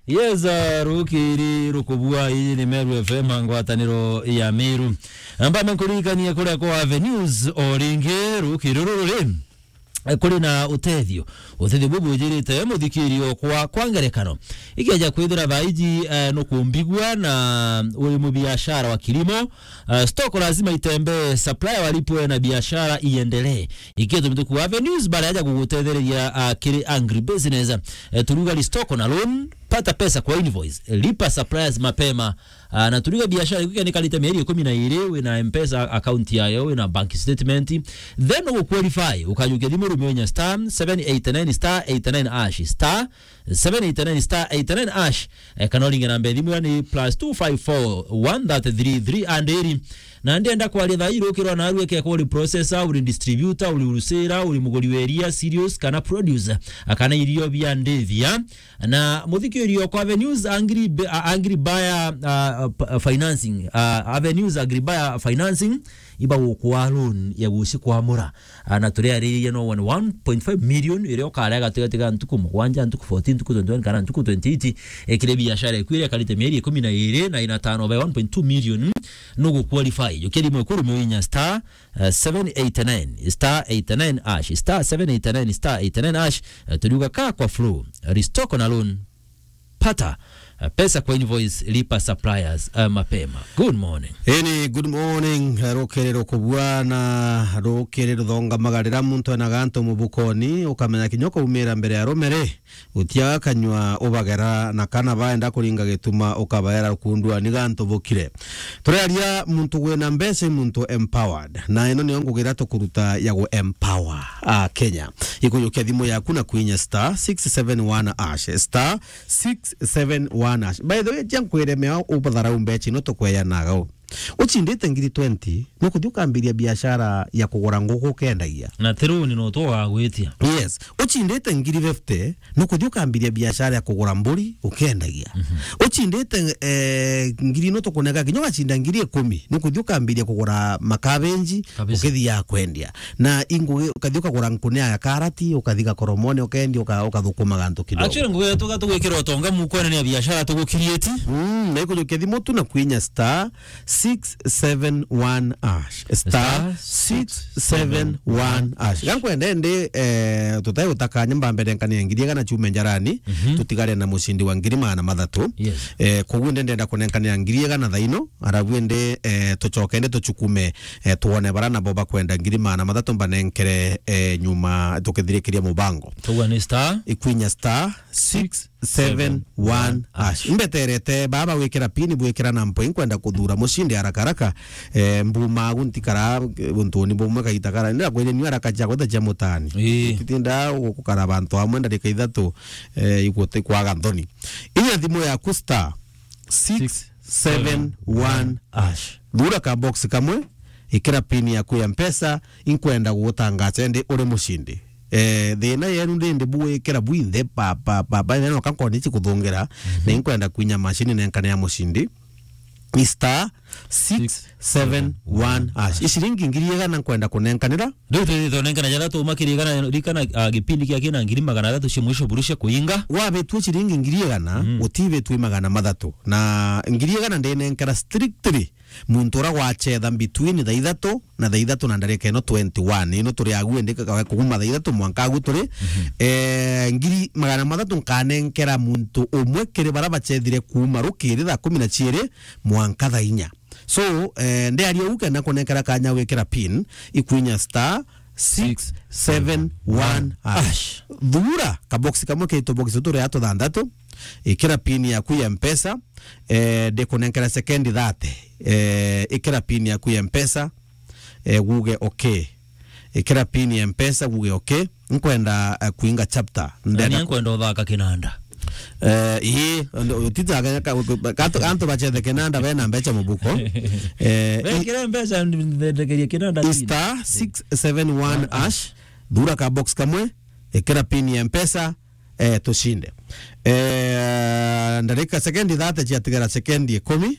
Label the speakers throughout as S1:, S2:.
S1: Yes, rukiri rukubua hii ni Meru FM ngwataniro ya Meru. Amba menkurikania kule kwa Avenues oringe rukiri rururi. Kuri na uteithio bubu ujirite muthikirio kwa ngerekano ikiaja kwithira baiji no kumbigwa na uri mu biashara wa kilimo stock lazima itembe supplier walipwe na biashara iendelee ikieto mtuku Avenues baada ya kugutethereria kiri angry business turuga stock na loan pata pesa kwa invoice lipa suppliers mapema na tuliga biashara ikiwa ni kalita mieri 12 na M-Pesa account yayo na bank statement then u qualify ukajuke dimu rumionya star 789 star 89 ash star 789 star 89 ash kanolinga na mbedimu ni +254 133 and 80 na ndienda kwa ritha irukirwa na rueke kwa processor uri distributor uri urusera uri mugori weria serious kana producer akana irio bya ndethia na muthikirio kwa Avenues angry buyer financing Avenues angry buyer financing iba kwa loan ya gushi kwa mura na turia riria no 1.5 million irio kare gatega ntuku 7 ntuku 14 ntuku 21 kana ntuku 28 ekire biashara ikwire kalite mieri 12 na ina 5 by 1.2 million no qualify yokeri mwekuru mwinya star 789 star 89 ash star 789 star 89 ash tuduga kwa flow restock na loan pata pesa kwa invoice lipa suppliers mapema. Good morning.
S2: Eni good morning rokerero kubwana rokerero thonga magarira muntu na ganto mubukoni ukamenya kinyoko umira mbere ya romere utia kanywa ubagera na kana baenda kuringa gituma ukabaera kundwa ni ganto bukire turaria muntu gwena mbese muntu empowered na ino ni ongugira to kuruta yago empower Kenya ikuyukia thimu yaku na kuinya star 671 ash star 671 by the way jankwere mea upadhara umbechi no tokweya nagao uchindite ngiri 20 no kuthiukambiria biashara ya kugura nguku kendagia
S1: na teruni no to agwitia
S2: yes uchindite ngiri 50 no kuthiukambiria biashara ya kugura mburi ukendagia uchindite ngiri no tokoneka kinyoga chinda ngiri 10 no kuthiukambiria kugura makabenji ukithia kwendia na ingu ukathiuka kugura nkune ya karati ukathiga koromone ukendia ukathukuma gantu kidogo
S1: actually nguye tugwikira tonga mukone ya biashara tugukirieti
S2: na ikujuke thimu tu na kuinya star 671 ash star 671 ash yangu endende tutayo utakanya mbambere nkani ngiri kana chume njarani tutigare na mushindi wa ngiri mana mathatu kogu ndenda konenkani ngiri kana thaino arabuende tuchokende tuchukume tuone barana boba kwenda ngiri mana mathatu mbanenkere nyuma tukithirikiria mubango
S1: tuwa star
S2: ikwinya star 671 ash mbeterete baba wekera pini bwekera na mpo inkwenda kuthura mushindi haraka mbuma guntikara buntoni bumwe kaitakara ndira kwene ni haraka cha kwenda cha mutani titinda ukukara bantu amwe ndarika ithatu ikote kwa ganthoni inya thimu ya star 671 ash dura ka box kamwe ikira pini ya kuya M-Pesa inkwenda gutangaza ndi uri mushindi thina yenu ndinde buwe kera buithe papa neno kankoni chikuthungira na inkwenda kwinya machine nenkane ya mushindi star 671 ash ishiringi ngiri gana kwenda kunenkanira
S1: ndio nenkana jara to makiri gana likana gipindi kia kina ngiri magana 3 shimwisho burusha kuinga
S2: wabe tu shiringi ngiri gana utibe tu magana mathatu na ngiri gana ndene nkara strictly muntura gwachetha between thaithatu na thaithatu na ndareka ino 21 ino turi agu ndika kuguma thaithatu mwanka agu turi ngiri magana mathatu nkanenkera muntu umwe kire baraba chethire kuma rukiri tha 12 mwanka thainya so ndiario uke na konenkera kanya wekera pin ikwinya star 671 ash dhura ka box kamwe keto box turi ato thandatu ikira pin ya ku ya M-Pesa de konenkera sekendi thate ikira pin ya ku ya M-Pesa guge okay ikira pin ya M-Pesa guge okay nkwenda kuinga chapter
S1: ndenda nkwenda uthaka kinanda
S2: utitaga kanto bachete kinanda bena mbecha mubuko
S1: kira mbesa ndekeria kinanda
S2: star 671 ash dura ka box kamwe ikira pin ya M-Pesa tushinde ndarika sekendi thate chiatigara sekendi 10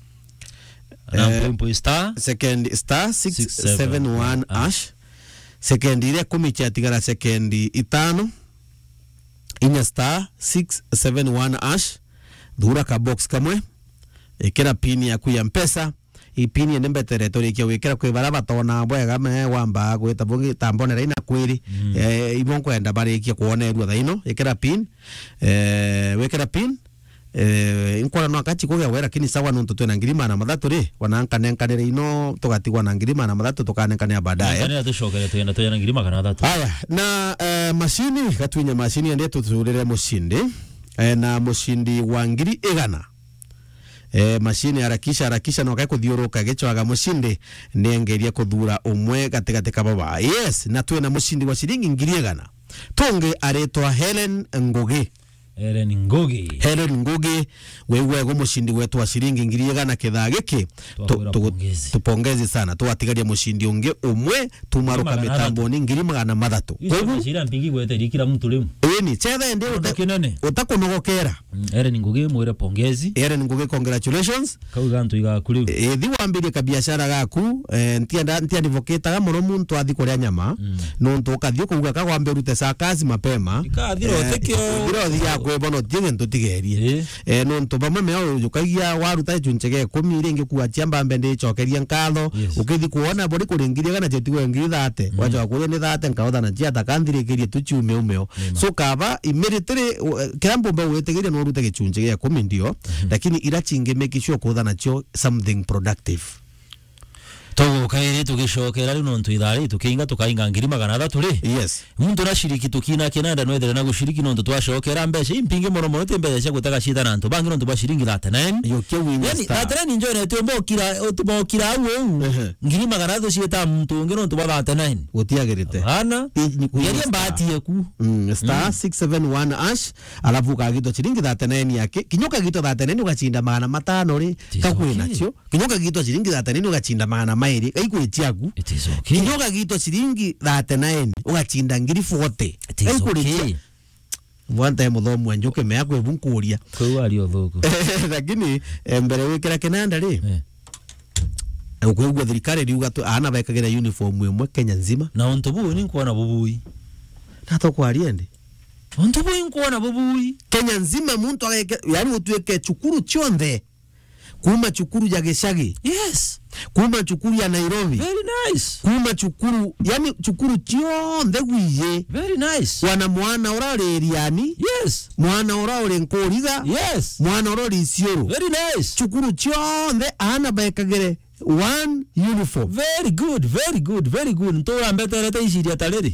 S1: na star
S2: sekendi star 671 ash sekendi ile 10 chiatigara sekendi 5 inya star 671 ash thura ka box kamwe ikira pin yaku ya mpesa ipini nembe territory kia wikira kwi baraba tona bwega me wamba gwita bungi tambonera ina kwiri ibonko enda bari kia kuonerwa thaino ikira pin wikira pin inkora no akachi kugia wera kini sawa nuntu twena ngirima na mathatu ri wanankanenkanire ino tugatigwa na ngirima na mathatu tukanenkanea baadaye
S1: kana tushokere twena ngirima kana mathatu
S2: haya na mashini katwinya mashini ende tuturire mushindi na mushindi wa ngiri igana mashini harakisha no kakuthiuruka gichwaga mushindi nengeria kuthura umwe gatigati kababa yes na twena mushindi wa shilingi ngiri igana tungi aretwa Helen Ngugi Helen Ngugi wewe mushindi wetu wa shilingi ngiri igana kithaa giki tupongezi sana twatigaria mushindi ungi umwe tumaruka mitambo ni ngiri magana mathatu
S1: kwa shira mpingi gwete rikira mtu limu
S2: ni chethe ndi utakunogokera
S1: Helen Ngugi mwire pongezi
S2: Helen Ngugi congratulations
S1: kauga ntu iga kuri
S2: thiwambire ka biashara gaku ntienda advocate muno muntu athi kuria nyama no ntukathio kuga kagwambe rute sakazi mapema
S1: ikathiro tekio
S2: bono tienge ntutigerie no ntobamwe meo yukagia waruta icunchege 10 ringi kuachia mbambe ndi chokeria nkatho ukithi kuona bori kuringiria kana jetigwe ngiri thate wacha kuye ni thate nkaotha na chia takanthirikirie tuchume umeo so kaba immediately kirambo mbe wetegeria no rute gicunchege 10 ndio lakini ira chinge make sure kuotha na cho something productive
S1: togo kaire tugishokera rino ntu ithari tukinga tukainga ngiri magana mathatu ri
S2: yes
S1: muntu rashiriki tukina kinanda no ethere na gushiriki no ntu twashokera mbeca impinge moromo te mbeca cia gutaka cita na ntu bangi no ntu bashiringi 39
S2: yo kiwi
S1: yani 39 njoo ne tubokira au ngiri magana mathatu cieta muntu ngi no ntu ba 39
S2: gutiagirite
S1: hana yari mbati yeku
S2: star 671 ash alafu kagito shiringi 39 yake kinyoka gito 39 ugachinda magana matano ri kakwina cio kinyoka gito shiringi 39 ugachinda magana mairi kaikwechiaku kinyoka gito shiringi 39 ugachinda ngiri 40 kaikwechiaku wanta ya muthomu anjuke meako ebunkuria
S1: kwa ali othuku
S2: lakini mbere wikira kinanda ri ukwigwa thirikari riuga tu ana bekagira uniform imwe Kenya nzima
S1: na ontobu ni kuona bubui
S2: nato kwa ariende
S1: ontobu ni kuona bubui
S2: Kenya nzima muntu yani utuweke chukuru chonde kuma chukuru ya Geshagi
S1: yes
S2: kuma chukuru ya Nairobi
S1: very nice
S2: kuma chukuru yani chukuru chonde gwiye
S1: very nice
S2: wana mwana orale Eriani
S1: yes
S2: mwana orale Nkoriga
S1: yes
S2: mwana orale Isiolo
S1: very nice
S2: chukuru chonde ana baekagere one uniform
S1: very good ntora mbeterete isiria tareri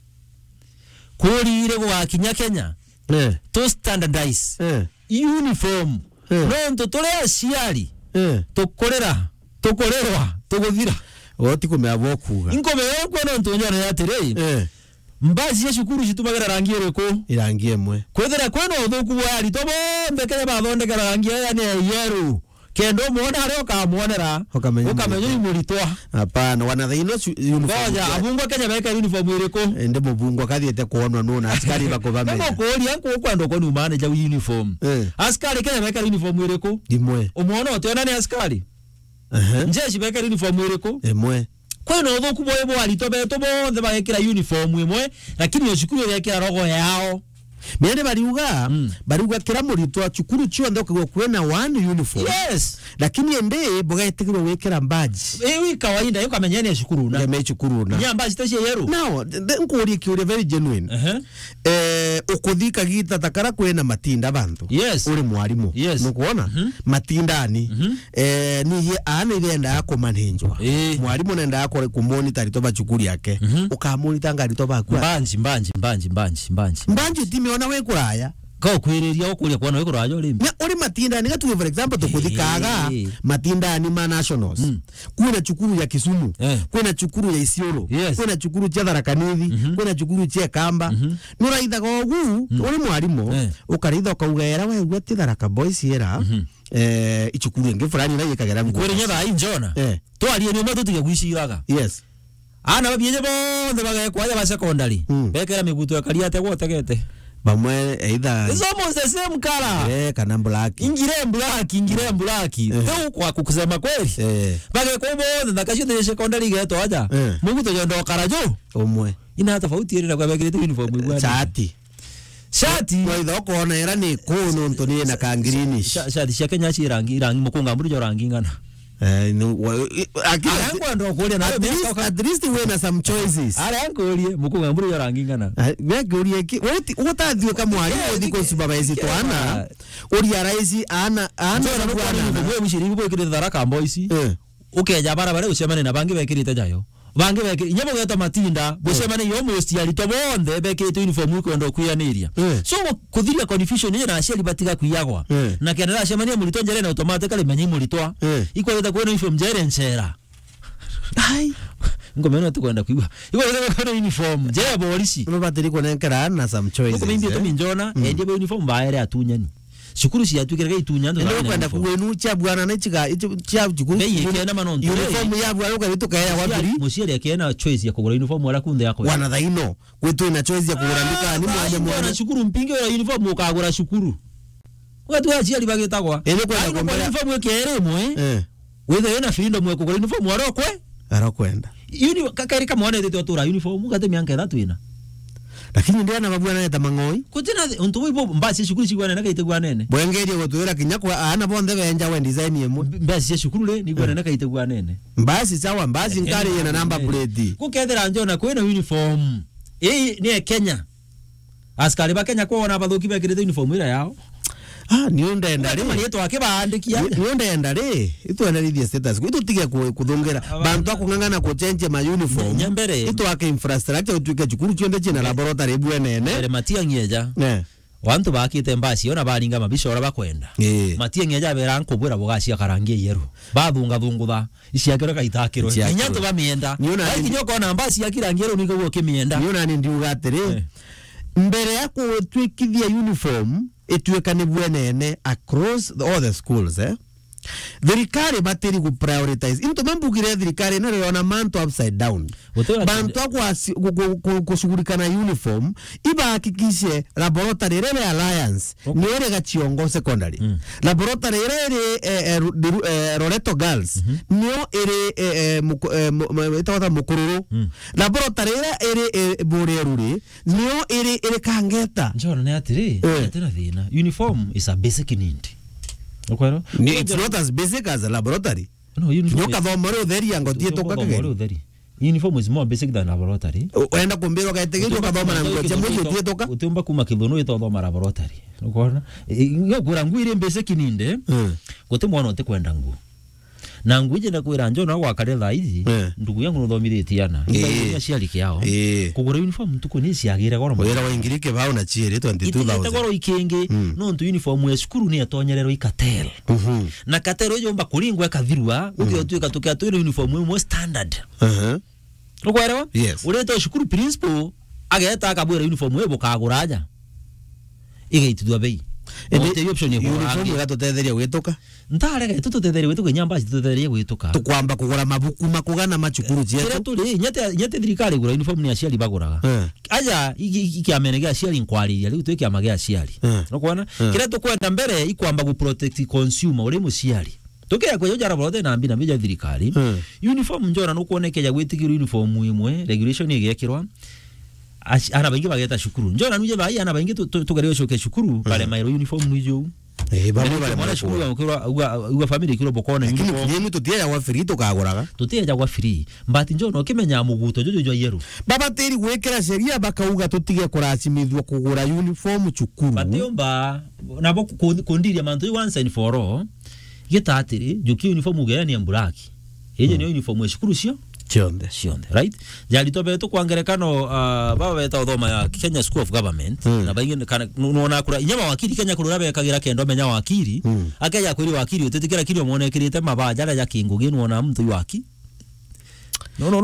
S1: kurire gwa kinya Kenya to standardize uniform no tole aciari tukorera tuguthira
S2: oti kumea kuga
S1: inkome yokwe no ntunyana yatirei mbazi ya shukuru citumagera rangi iriko
S2: irangi emwe
S1: kwethera kweno uthuku wari to bombe kenya bathondeka rangi ya ne yellow kendo muona hari ukamuonera ukamenya imuritwa
S2: hapana wana thino uniform
S1: ngoja abungwa Kenya beka uniform iriko
S2: ende mubungwa kathiete kuonwa nona askari bakobamenya
S1: kama kuoria kwendo ko ni manager uniform askari Kenya beka uniform iriko
S2: imwe
S1: umuona otiona ni askari njeshi beka uniform iriko
S2: imwe
S1: kweno uthuku boye bwari to beto bonthe bagekira uniform imwe lakini yoshukuru yakira rogo yao
S2: miende bariuga kira muritwa chukuru chonde kwena one uniform
S1: yes
S2: lakini ende bogaetegirwo wekera badge
S1: ewi kawaida yo kamenyane ya shukuru na
S2: me chukuru na
S1: nyamba zitashie yero
S2: now nkuri kiure very genuine ukuthika gita takara kwena matinda bantu
S1: yes
S2: uri mwarimu
S1: yes
S2: nukuona matindani ni ye ana irenda yako manenjwa mwarimu nenda yako kumonitor to bachukuru yake ukamonitor ngari to bakwa mbanji timi ona we kuraya
S1: ko kwiriria okuria kwana we kuraya uri
S2: uri matinda ni gatu for example tukuthikaga matinda ni ma nationals kuna chukuru ya Kisumu kuna chukuru ya Isiolo kuna chukuru cha Tharaka Nithi kuna chukuru cha Kamba nuraitha gogu uri mwarimu ukaritha ukaugera we gwati Tharaka Boys era ichukuru nge fulani na yekagera
S1: kwirinya ba injona twarie ni matu tigagwishiraga
S2: yes
S1: ana babyeje bonde bagekwaja ba secondary bekera migutu akaria te gwotegete
S2: bamwe either
S1: it's almost the same color
S2: kana black
S1: ingire black ndio kwa kusema kweli bagekwa bonde ndakashite ya secondary geto aja migutu yondo karajo
S2: omwe
S1: ina tofauti ile kwa bagire uniform igwa
S2: chati
S1: shati
S2: waitha ukona era ni kuno ntoni na kangirinish
S1: shati cia Kenya ci rangi mukunga mburi jo rangi ngana
S2: at least we na some choices
S1: ngorie mukunga mburi jo rangi ngana
S2: ngorie ki utathio kamwari uthi ko supervise twana uri araisi ana
S1: wewe mshiriki kwa kile Tharaka Boys ukeja barabara ucemane na bangi bekirite jayo bangi bekiri nyabo geta matinda bucemane yo most ali to bonde bekirite uniform kwenda kuyaniria so kuthiria confusion ni na sheri batiga kuyagwa na kenera cemania mulito njere na automatically manyi mulitwa iko geta kwenda uniform njere ncera ai ngomeno tukwenda kuiwa iko geta kwenda uniform njere polisi
S2: babatiri kunenkera na some choices
S1: ko mimbi to minjona ende uniform baere atunyani shukuru si yatukirega itunyando
S2: ndio kwenda kuwenu cha bwana na chiga cha jukuru
S1: kena manondo
S2: uniform ya bwana ukabituka ya wabiri
S1: musiere yakena choice ya kugura uniform wala kunde yako
S2: wana thaino wetu ina choice ya kugurandika ni mwaje
S1: mwana shukuru mpinge wa uniform ukagura shukuru watu wa chiali bagitagwa
S2: ene kwenda
S1: kumbera uniform yekeremo wewe yena findo mwe kugura uniform warokwe
S2: arakwenda
S1: kakari kama wana teto tura uniform kate mianka thatu ina
S2: lakini ndio na babwana ya tamangoi
S1: kutina untu ibo mbasi shukuru shigwana naka itegwa nene
S2: bwengerie gutwira kinya kwa ana bonde benja we design yemwe
S1: mbasi shukuru le ni gwana naka itegwa nene
S2: mbasi sawa mbasi nkari yena number plate
S1: kukethera njona kwena uniform ni Kenya askari ba Kenya ko ona bathuki bekirite uniform ira yao
S2: niyo ndenda ri
S1: marieto akibandikia
S2: niyo ndenda ri itu analithia status itu tige kuthungira bantu akungangana ku change ma uniform itu ake infrastructure utuike chukuru chionde china laboratory bwenene
S1: matia ngeja wantu bakite mbasi ona baringa mabishora bakwenda matia ngeja bera nkubura bogaci akarangie yeru bathunga thungutha iciakero kaitakiro inyantu bamienda kinyoko na mbasi akirangiro niko gwo kimienda
S2: niyo nani ndiuga atiri mbere ya kutwikithia uniform ituekane bwenene across all the schools thirikari batiri ku prioritize into membugire thirikari na rona manto upside down bantu akwa kushughulikana uniform ibahakikishe laboratory ile alliance ni ile gachiongo secondary laboratory ile Loreto Girls nio ile itawata mukururu laboratory ile Bureruri nio ile Kangeta
S1: njoro ne atiri tena thina uniform is a basic need.
S2: Okay, it's not as basic as a laboratory.
S1: No, uniform.
S2: Nyoka thomore utheri angotie toka kage.
S1: Uniform is more basic than laboratory.
S2: Uenda kumbiro kaitegerio kathoma na ngoje mwe utie toka.
S1: Utumba kuma kithono itothoma laboratory. Ukona? Ngura ngwire basic ninde. Gote mwana ote kwenda ngu. Na ngwije na kwira njona gwakare thaithi ndugu yangu nthomithitiana nginya ciari kiao kugura uniform tuko ni ciagire goro
S2: wira wa ingirike bao na chiere 22000
S1: goro ikingi no ntu uniform ya skuru ni atonyerero ikatel na katero yomba kuringwa kathirwa ukio tuika tukia tu uniform imwe standard ukwerewa ureto shukuru principal ageta akabwira uniform ebo kaguraja igaitithwa bei ende option ya
S2: uniform gatutetheria gwituka
S1: ntarega tututetheria gwituka nyamba tutetheria gwituka
S2: tukwamba kugura mabuku makugana macukuru cietu
S1: tuli nyete thirikari gura uniform ni aciari baguraga aja ikiamene gya aciari inkwariria riu twiki amage aciari nokwana kira tukwenda mbere ikwamba gu protect consumer uri muciari tukia kwa jara borote na mbina bija thirikari uniform njora no kuonekeja gwitikira uniform imwe regulation igekirwa ana baingi bageta shukuru njora nuje bai ana baingi tugario shoke shukuru pale mairo uniform nijo
S2: bamu bale mara
S1: shukuru uga family kiro bokona
S2: uniform yemu tutie ya free tukaguraga
S1: tutie ya free mbati njono kimenya muguto jojo yeru
S2: baba teri gwekera sheria bakauga tutige kuracimithwa kugura uniform chukuru
S1: batiomba nabo kundiria mantu once and for all gitatiri juki uniform ugera ni black eje ni uniform ya shukuru cio
S2: chionde
S1: right jali tobe to kwangerekano baba beta othoma ya Kenya School of Government na baingi kana nona kura nyama wakiri Kenya kura bekagira kendo menya wakiri akeja kwiri wakiri utetikira kiri omonekirite mabaja ya kingugi nona mtu waki no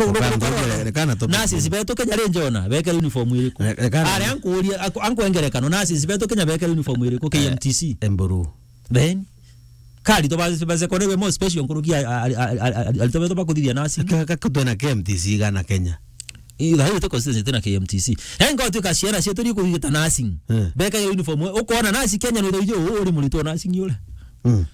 S1: nasi sibeto Kenya renjona beka uniform iriko ari ankuria ankuengerekano nasi sibeto Kenya beka uniform iriko KMTC
S2: emburu
S1: then kali to baze konewe mo special nkurukia alitobeto bakuthiria nasi
S2: kakutona KMTC gana Kenya
S1: ila hiyo toko sisi tena KMTC hengo tuka ciana cietu ni kugita nasi beka ya uniform ukoona nasi Kenya no ijo uri mulito nasi yule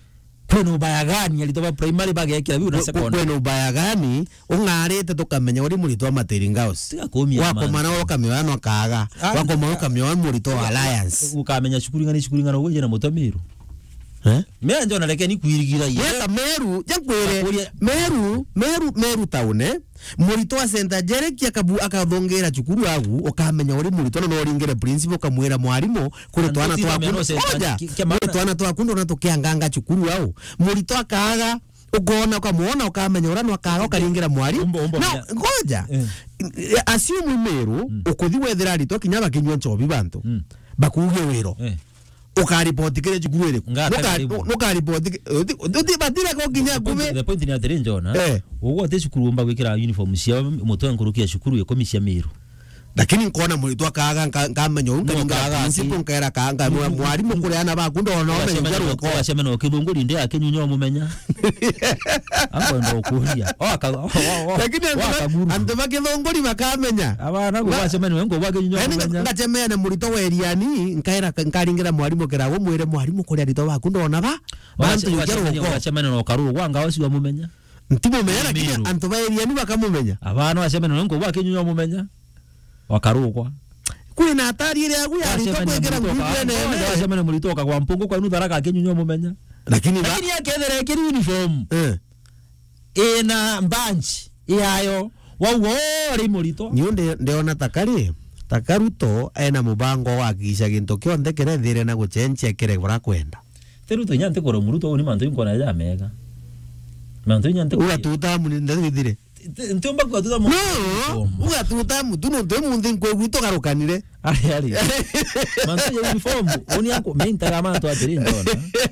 S1: kwena ubaya gani alitoka primary bagekira biu na secondary
S2: kwena ubaya gani ungarete tukamenya uri murito wa Matiringaos wako mana wakamiwano akaga wako mana wakamiwano murito wa Alliance
S1: ukamenya shukuri ngana uwe na Mutamiru mea njona leke ni kuirigira ye
S2: weka Meru jankwere Meru taune murito wa St. Jerek akathongera cukuru agu ukamenya uri murito no ringere principal kamwera mwarimu kuri twana twakundo na tukianganga cukuru au murito akaga ugona ukamuona ukamenya urano akaga ukaringera mwari no ngoja assume Meru ukuthi wethera rito kinyaba kinywa nchobi bantu bakuge wiro ukaripoti kile chukuru nukaripoti utibatira ko kinya kume
S1: the point ni atire njona uwo te shukuru mba gwikira uniform cia muto nkurukia shukuru yekomisia Meru
S2: lakini nkona muri twakaga ngamenya unkaringa principal nkera kanga mwarimu kureana bakundo onomenya njaro
S1: ko bashemeno kibungu rinde akenyunyo mumenya abo ndo kuria
S2: lakini ando bakithongori bakamenya
S1: abana go bashemeno ngo bakenyunyo mumenya
S2: ngachemena muri to weriani nkaira nkaringira mwarimu kerago mwire mwarimu kuria rito bakundo onaba bantu njaro ko
S1: bashemeno no karu wanga wasiwa mumenya
S2: ntimo menya lakini anto bayeriani bakamumenya
S1: abana bashemeno ngo bakenyunyo mumenya wakarugwa
S2: kwina hatari ile yagu ya rito kwegera ngubwe nene
S1: washemene mulitoka kwa mpungu kwa nutharaka akenyunyo mumenya
S2: lakini
S1: yakethera kiri uniform ina banchi yayo wawori mulito
S2: nyonde ndeona takaruto ena mubango wa kisha ginto kionde kerethire na guchenche kere bora kwenda
S1: teruto nyante koro muruto ni manto inkona ya mega manto nyante
S2: uya tuta muninde thithire
S1: ntumba kwa tuta mu
S2: no uya tuta mutu no ndo munde nkwegwito garukanire
S1: ari manto ya uniform oni yako menta manto atiri ndona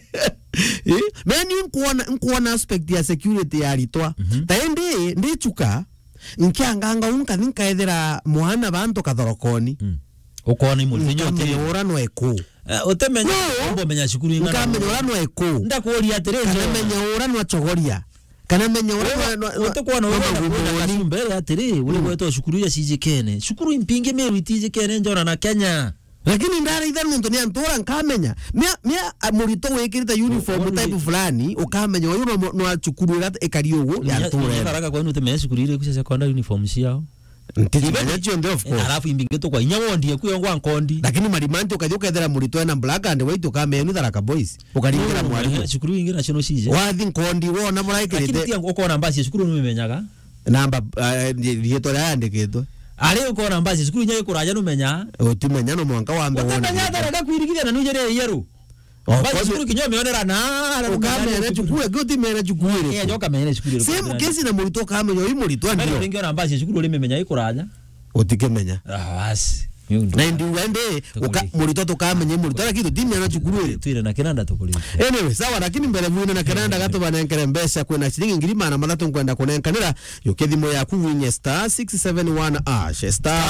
S2: meni nkuona aspect ya security ya ritwa taende ndichuka nkianganga unka ninkaethera mwana bantu kathorokoni
S1: ukona imultinyo
S2: ora no eko
S1: utemenya ombo menya shukuru ingana
S2: nkamenya ora no eko
S1: ndakuria atiri
S2: ndona menya ora no chogoria kana menya ora
S1: utakuona ora mbele atiri ule weto shukuru ya CJKN shukuru impinge Meru TJKN njona na Kenya
S2: lakini ndara idha muntu ni antora nkamenya mia murito wekirita uniform type fulani ukamenya uyu no achukurira ekariogo ya ntora
S1: karaka kwa nute menya shukurire kucha secondary uniform ciao
S2: ntimenya chionde of course
S1: alafu imbingeto kwa inyawondie kuyongwa nkondi
S2: lakini marimanti ukajukethera murito na black and white ukamenya ni tharaka boys ukaringera mwarimu
S1: shukuru ingira chino cije
S2: wathi nkondi wona muraikirite
S1: lakini tiango ukona mbasi shukuru numenyaga
S2: namba rieto yandikitwe
S1: ari ukona mbasi shukuru nyaye kuraja numenya
S2: utimenya no mwanka wambe wona
S1: utamenya dara kwirigire na nujere yeru mbasi shukuru kinyome onera na
S2: ukamenya chukuru goti mera chukuru
S1: joka menya shukuru
S2: same kesi na murito kamenya uyu murito ndio
S1: ndio ngona mbasi shukuru limemenya ikuraja
S2: utikemenya
S1: basi
S2: na ndi wende murito tukamenya murito kitu timya na chukuru
S1: twire na Canada tukuli
S2: anyway sawa lakini mbele mwine na Canada gato banenkere mbesa kwena shilingi ngirima na matatu kwenda kunenkanira yokethimo yaku winye *671#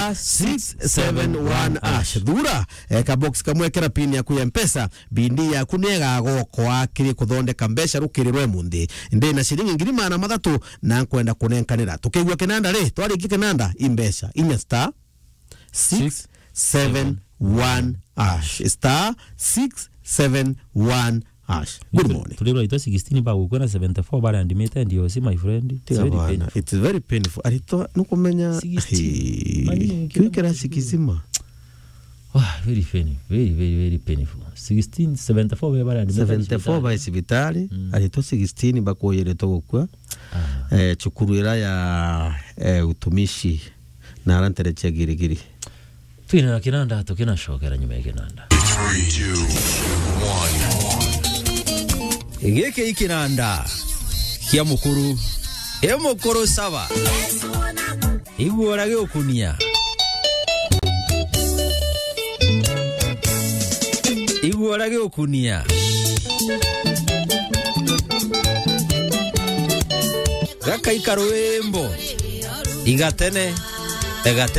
S2: *671# dhura ka box kamwekera pin yaku ya mpesa bindi yaku nega gokwa kiri kuthondeka mbesha rukirirwe mundi ndi na shilingi ngirima na matatu na kwenda kunenkanira tukigwa Canada le twari Canada imbesha inya *671# *671#. Good morning.
S1: Tuliro ito 16 ba ukona 74 bara andimeta ndio si my friend.
S2: It's very painful. Arito nukumenya kwikera sikizima.
S1: Very funny. Very painful. 74 bara andimeta
S2: 74 ba sibitali arito 16 bakoyere togukwa chukurira ya utumishi na arantereche girigiri.
S1: Twina na Kinanda tukina shokera nyuma ya Kinanda 3 2 1 Igeke Kinanda kia mukuru emokoro saba igorage okunia gaka ikarwembo igatene